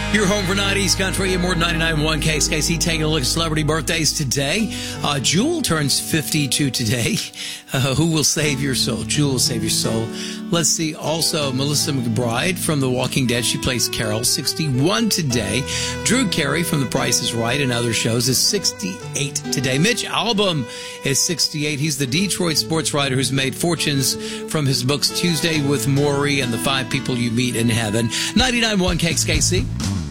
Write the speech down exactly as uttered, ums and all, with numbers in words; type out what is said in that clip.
Your home for nineties country and more than ninety-nine point one K S K C. Taking a look at celebrity birthdays today. Uh, Jewel turns fifty-two today. Uh, who will save your soul? Jewel will save your soul. Let's see. Also, Melissa McBride from The Walking Dead. She plays Carol, sixty-one today. Drew Carey from The Price is Right and other shows is sixty-eight today. Mitch Albom is sixty-eight. He's the Detroit sports writer who's made fortunes from his books Tuesday with Morrie and The Five People You Meet in Heaven. ninety-nine point one K S K C.